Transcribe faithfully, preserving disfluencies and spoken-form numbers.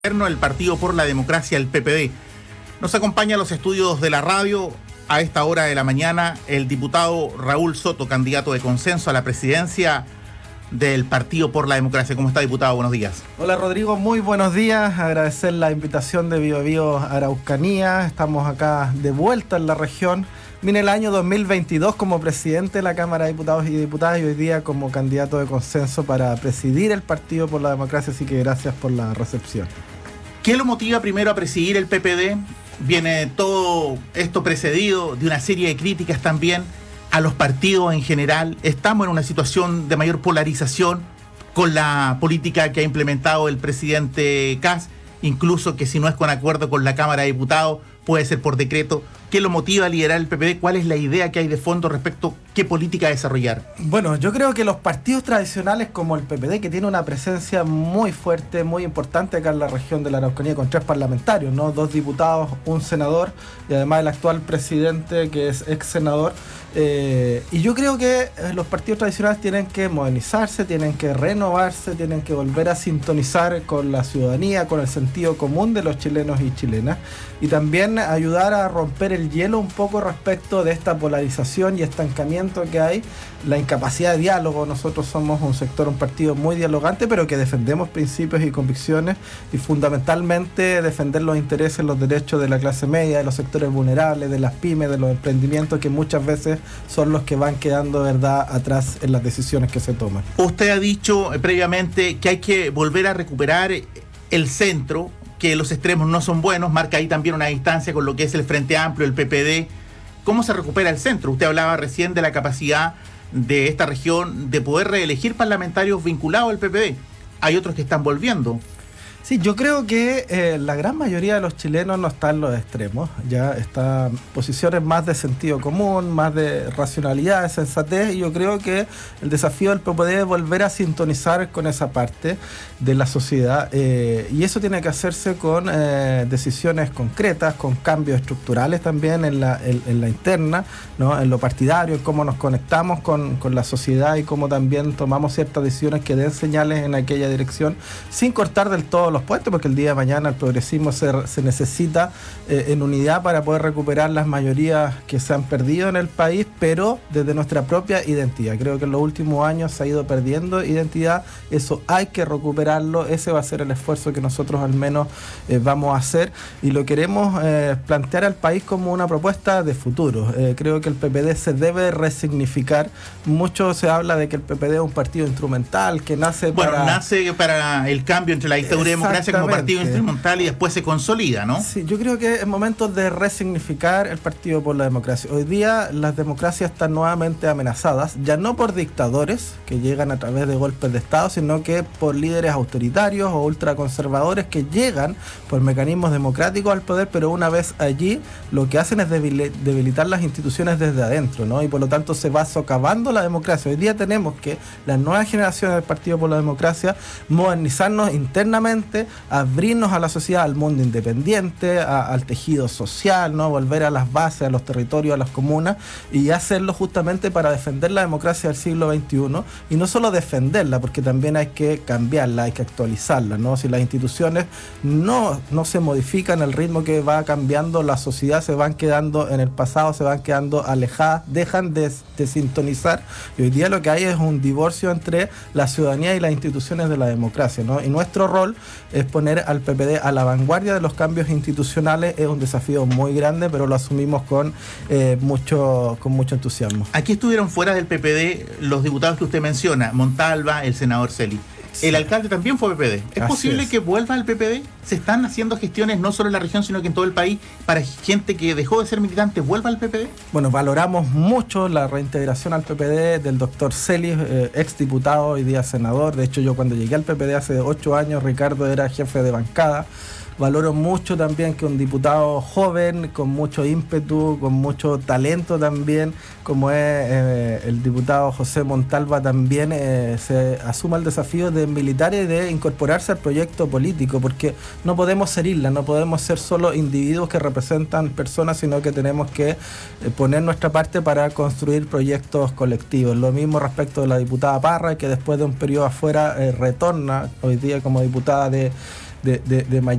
El Partido por la Democracia, el P P D. Nos acompaña a los estudios de la radio a esta hora de la mañana el diputado Raúl Soto, candidato de consenso a la presidencia del Partido por la Democracia. ¿Cómo está, diputado? Buenos días. Hola, Rodrigo, muy buenos días. Agradecer la invitación de Bio Bio Araucanía. Estamos acá de vuelta en la región. Vine el año dos mil veintidós como presidente de la Cámara de Diputados y Diputadas y hoy día como candidato de consenso para presidir el Partido por la Democracia, así que gracias por la recepción. ¿Qué lo motiva primero a presidir el P P D? Viene todo esto precedido de una serie de críticas también a los partidos en general. Estamos en una situación de mayor polarización con la política que ha implementado el presidente Kast, incluso que si no es con acuerdo con la Cámara de Diputados, puede ser por decreto. ¿Qué lo motiva a liderar el P P D? ¿Cuál es la idea que hay de fondo respecto a qué política desarrollar? Bueno, yo creo que los partidos tradicionales como el P P D, que tiene una presencia muy fuerte, muy importante acá en la región de la Araucanía, con tres parlamentarios, ¿no? Dos diputados, un senador y además el actual presidente que es ex senador. Eh, y yo creo que los partidos tradicionales tienen que modernizarse, tienen que renovarse, tienen que volver a sintonizar con la ciudadanía, con el sentido común de los chilenos y chilenas, y también ayudar a romper el hielo un poco respecto de esta polarización y estancamiento que hay, la incapacidad de diálogo. Nosotros somos un sector, un partido muy dialogante, pero que defendemos principios y convicciones y fundamentalmente defender los intereses, los derechos de la clase media, de los sectores vulnerables, de las pymes, de los emprendimientos que muchas veces son los que van quedando, verdad, atrás en las decisiones que se toman. Usted ha dicho eh, previamente que hay que volver a recuperar el centro, que los extremos no son buenos, marca ahí también una distancia con lo que es el Frente Amplio, el P P D. ¿Cómo se recupera el centro? Usted hablaba recién de la capacidad de esta región de poder reelegir parlamentarios vinculados al P P D. Hay otros que están volviendo. Sí, yo creo que eh, la gran mayoría de los chilenos no están en los extremos, ya están posiciones más de sentido común, más de racionalidad, de sensatez, y yo creo que el desafío del P P D es volver a sintonizar con esa parte de la sociedad, eh, y eso tiene que hacerse con eh, decisiones concretas, con cambios estructurales también en la, en, en la interna, ¿no? En lo partidario, en cómo nos conectamos con, con la sociedad y cómo también tomamos ciertas decisiones que den señales en aquella dirección, sin cortar del todo los puentes, porque el día de mañana el progresismo se, se necesita eh, en unidad para poder recuperar las mayorías que se han perdido en el país, pero desde nuestra propia identidad. Creo que en los últimos años se ha ido perdiendo identidad, eso hay que recuperarlo, ese va a ser el esfuerzo que nosotros al menos eh, vamos a hacer, y lo queremos eh, plantear al país como una propuesta de futuro. Eh, creo que el P P D se debe resignificar. Mucho se habla de que el P P D es un partido instrumental, que nace bueno, para... Bueno, nace para el cambio entre la dictadura y democracia como partido instrumental y después se consolida, ¿no? Sí, yo creo que es momento de resignificar el Partido por la Democracia. Hoy día las democracias están nuevamente amenazadas, ya no por dictadores que llegan a través de golpes de Estado, sino que por líderes autoritarios o ultraconservadores que llegan por mecanismos democráticos al poder, pero una vez allí lo que hacen es debilitar las instituciones desde adentro, ¿no? Y por lo tanto se va socavando la democracia. Hoy día tenemos que las nuevas generaciones del Partido por la Democracia modernizarnos internamente, abrirnos a la sociedad, al mundo independiente, a, al tejido social, ¿no? Volver a las bases, a los territorios, a las comunas, y hacerlo justamente para defender la democracia del siglo veintiuno, y no solo defenderla, porque también hay que cambiarla, hay que actualizarla, ¿no? Si las instituciones no, no se modifican al ritmo que va cambiando la sociedad, se van quedando en el pasado, se van quedando alejadas, dejan de, de sintonizar, y hoy día lo que hay es un divorcio entre la ciudadanía y las instituciones de la democracia, ¿no? Y nuestro rol es poner al P P D a la vanguardia de los cambios institucionales. Es un desafío muy grande, pero lo asumimos con eh, mucho con mucho entusiasmo. Aquí estuvieron fuera del P P D los diputados que usted menciona, Montalva, el senador Celi. Sí. El alcalde también fue P P D. ¿Es Así posible es. que vuelva al P P D? ¿Se están haciendo gestiones no solo en la región, sino que en todo el país, para gente que dejó de ser militante vuelva al P P D? Bueno, valoramos mucho la reintegración al P P D del doctor Celis, eh, ex diputado, hoy día senador. De hecho, yo cuando llegué al P P D hace ocho años, Ricardo era jefe de bancada. Valoro mucho también que un diputado joven, con mucho ímpetu, con mucho talento también, como es eh, el diputado José Montalva, también eh, se asuma el desafío de militar y de incorporarse al proyecto político, porque no podemos ser islas, no podemos ser solo individuos que representan personas, sino que tenemos que eh, poner nuestra parte para construir proyectos colectivos. Lo mismo respecto de la diputada Parra, que después de un periodo afuera eh, retorna hoy día como diputada de de, de, de mayor